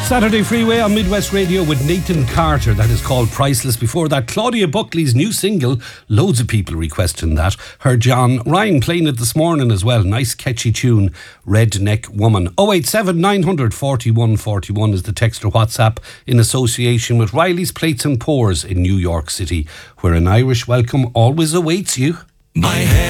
Saturday Freeway on Midwest Radio with Nathan Carter. That is called Priceless. Before that, Claudia Buckley's new single. Loads of people requesting that. Heard John Ryan playing it this morning as well. Nice catchy tune, Redneck Woman. 087 900 41 41 is the text or WhatsApp in association with Riley's Plates and Pours in New York City, where an Irish welcome always awaits you. My head